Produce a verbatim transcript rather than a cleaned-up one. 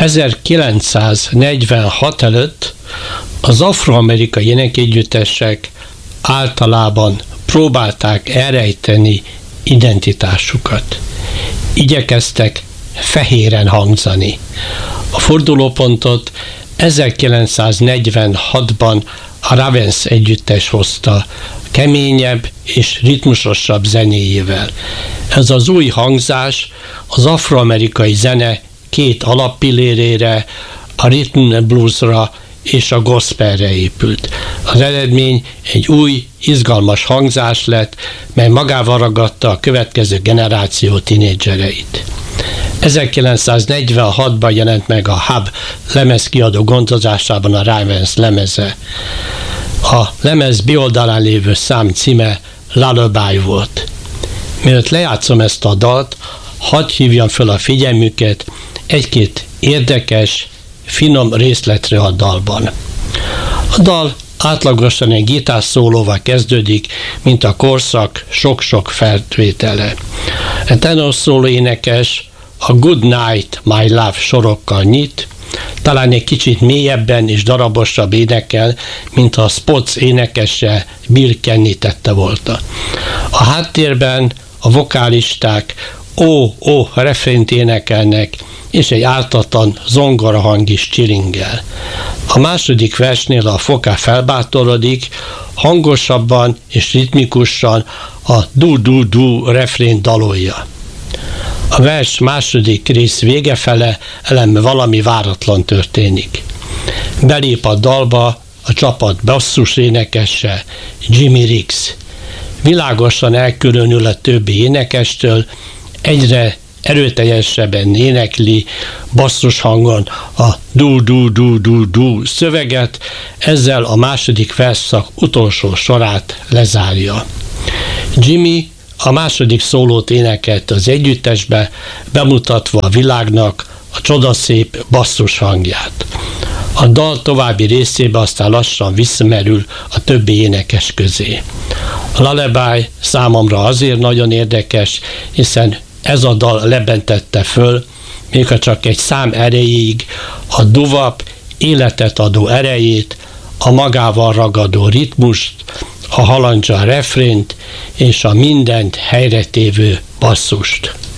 ezerkilencszáznegyvenhat előtt az afroamerikai énekegyüttesek általában próbálták elrejteni identitásukat. Igyekeztek fehéren hangzani. A fordulópontot ezerkilencszáznegyvenhatban a Ravens együttes hozta keményebb és ritmusosabb zenéjével. Ez az új hangzás az afroamerikai zene két alappillérére, a rhythm and bluesra és a gospelre épült. Az eredmény egy új, izgalmas hangzás lett, mely magával ragadta a következő generáció tinédzsereit. ezerkilencszáznegyvenhatban jelent meg a Hub lemezkiadó gondozásában a Ravens lemeze. A lemez B oldalán lévő szám címe Lullaby volt. Mielőtt lejátszom ezt a dalt, hadd hívjam fel a figyelmüket egy-két érdekes, finom részletre a dalban. A dal átlagosan egy gitárszólóval kezdődik, mint a korszak sok-sok felvétele. A tenorszóló énekes a Good Night, My Love sorokkal nyit, talán egy kicsit mélyebben és darabosabb énekel, mint a Spots énekese Bill Kenny tette volna. A háttérben a vokálisták ó-ó refrént énekelnek, és egy ártatlan zongorahang is csiringel. A második versnél a foká felbátorodik, hangosabban és ritmikusan a du-du-du refrén dalolja. A vers második rész vége fele elem valami váratlan történik. Belép a dalba a csapat basszus énekese, Jimmy Riggs. Világosan elkülönül a többi énekestől, egyre erőteljesebben énekli basszus hangon a du-du-du-du-du szöveget, ezzel a második versszak utolsó sorát lezárja. Jimmy a második szólót énekelt az együttesbe, bemutatva a világnak a csodaszép basszus hangját. A dal további részébe aztán lassan visszamerül a többi énekes közé. A Lullaby számomra azért nagyon érdekes, hiszen ez a dal lebentette föl, még ha csak egy szám erejéig, a duvap életet adó erejét, a magával ragadó ritmust, a halandzsa refrént és a mindent helyretévő basszust.